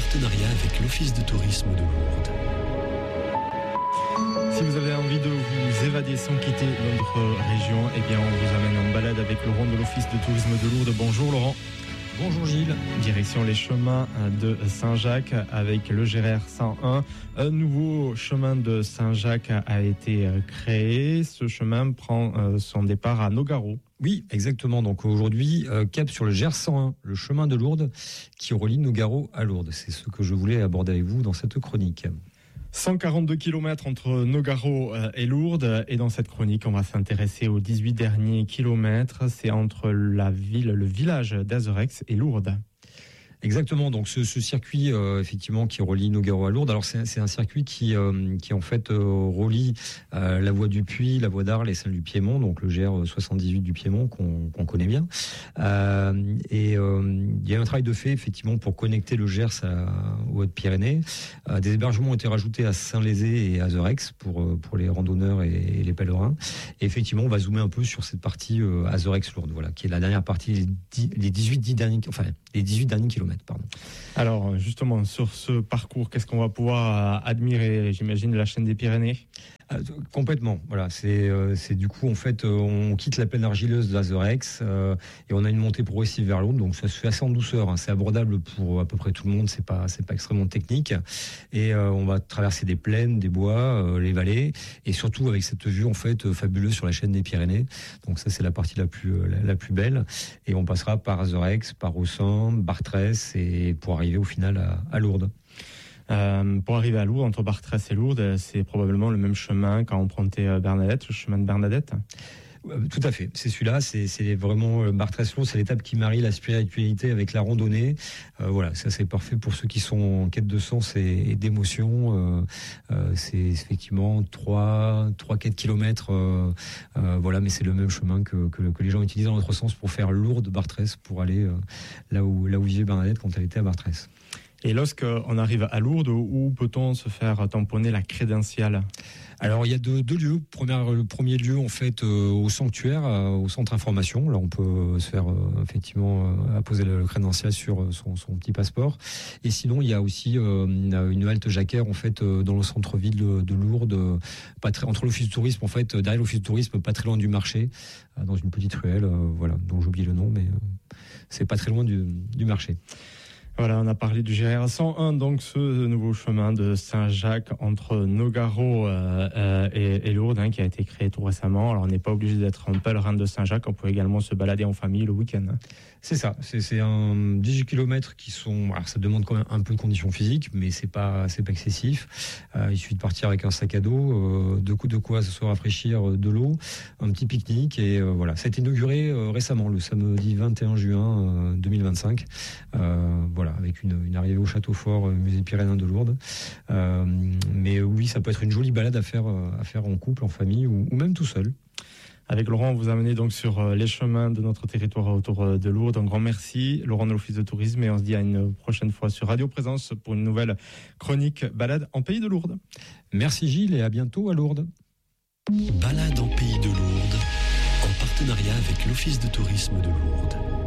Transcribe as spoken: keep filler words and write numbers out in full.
partenariat avec l'Office de tourisme de Lourdes. Si vous avez envie de vous évader sans quitter notre région, eh bien on vous amène en balade avec Laurent de l'Office de tourisme de Lourdes. Bonjour Laurent. Bonjour Gilles. Direction les chemins de Saint-Jacques avec le G R R cent un. Un nouveau chemin de Saint-Jacques a été créé. Ce chemin prend son départ à Nogaro. Oui, exactement. Donc aujourd'hui, euh, cap sur le G R cent un, le chemin de Lourdes qui relie Nogaro à Lourdes. C'est ce que je voulais aborder avec vous dans cette chronique. cent quarante-deux kilomètres entre Nogaro et Lourdes. Et dans cette chronique, on va s'intéresser aux dix-huit derniers kilomètres. C'est entre la ville, le village d'Azerex et Lourdes. Exactement. Donc ce, ce circuit euh, effectivement qui relie Nogaro à Lourdes. Alors c'est, c'est un circuit qui euh, qui en fait euh, relie euh, la voie du Puy, la voie d'Arles et celle du Piémont. Donc le G R soixante-dix-huit du Piémont qu'on, qu'on connaît bien. Euh, et euh, il y a un travail de fait effectivement pour connecter le Gers à, aux Hautes-Pyrénées. Euh, des hébergements ont été rajoutés à Saint-Lézé et à Azerex pour pour les randonneurs et, et les pèlerins. Et effectivement, on va zoomer un peu sur cette partie euh, Azerex-Lourdes, voilà, qui est la dernière partie, les, dix, les dix-huit dix derniers, enfin les dix-huit derniers kilomètres. Pardon. Alors justement, sur ce parcours, qu'est-ce qu'on va pouvoir admirer? J'imagine la chaîne des Pyrénées. Euh, complètement. Voilà, c'est euh, c'est du coup en fait euh, on quitte la plaine argileuse d'Azerex euh, et on a une montée progressive vers Lourdes. Donc ça se fait assez en douceur. Hein. C'est abordable pour à peu près tout le monde. C'est pas c'est pas extrêmement technique. Et euh, on va traverser des plaines, des bois, euh, les vallées et surtout avec cette vue en fait euh, fabuleuse sur la chaîne des Pyrénées. Donc ça c'est la partie la plus euh, la, la plus belle. Et on passera par Azerex, par Ossan, Bartrès et pour arriver au final à, à Lourdes. Euh, pour arriver à Lourdes, entre Bartrès et Lourdes, c'est probablement le même chemin quand on empruntait Bernadette, le chemin de Bernadette. Tout à fait, c'est celui-là, c'est, c'est vraiment Bartrès-Lourdes, c'est l'étape qui marie la spiritualité avec la randonnée. Euh, voilà, ça c'est parfait pour ceux qui sont en quête de sens et, et d'émotion. Euh, euh, c'est effectivement trois, trois, quatre kilomètres, euh, euh, voilà, mais c'est le même chemin que, que, que les gens utilisent dans l'autre sens pour faire Lourdes-Bartrès, pour aller euh, là où là où vivait Bernadette quand elle était à Bartrès. Et lorsqu'on arrive à Lourdes, où peut-on se faire tamponner la crédentiale? Alors il y a deux, deux lieux. Premier, le premier lieu en fait euh, au sanctuaire, euh, au centre information. Là on peut se faire euh, effectivement euh, apposer le crédential sur son, son petit passeport. Et sinon il y a aussi euh, une halte jacquère en fait euh, dans le centre-ville de, de Lourdes, euh, pas très, entre l'office de tourisme en fait, derrière l'office de tourisme, pas très loin du marché, euh, dans une petite ruelle, euh, voilà, dont j'oublie le nom, mais euh, c'est pas très loin du, du marché. Voilà, on a parlé du G R R cent un, donc ce nouveau chemin de Saint-Jacques entre Nogaro euh, euh, et, et Lourdes, hein, qui a été créé tout récemment. Alors on n'est pas obligé d'être un pèlerin de Saint-Jacques, on peut également se balader en famille le week-end. Hein. C'est ça, c'est, c'est un dix-huit kilomètres qui sont, alors ça demande quand même un peu de conditions physiques, mais c'est pas, c'est pas excessif. Euh, il suffit de partir avec un sac à dos, euh, de, de quoi se rafraîchir, de l'eau, un petit pique-nique et euh, voilà. Ça a été inauguré euh, récemment, le samedi vingt et un juin euh, deux mille vingt-cinq. Euh, voilà. Avec une, une arrivée au château fort, euh, musée pyrénéen de Lourdes. Euh, mais oui, ça peut être une jolie balade à faire, à faire en couple, en famille ou, ou même tout seul. Avec Laurent, on vous a mené donc sur les chemins de notre territoire autour de Lourdes. Un grand merci, Laurent de l'Office de tourisme, et on se dit à une prochaine fois sur Radio Présence pour une nouvelle chronique balade en Pays de Lourdes. Merci Gilles et à bientôt à Lourdes. Balade en Pays de Lourdes, en partenariat avec l'Office de tourisme de Lourdes.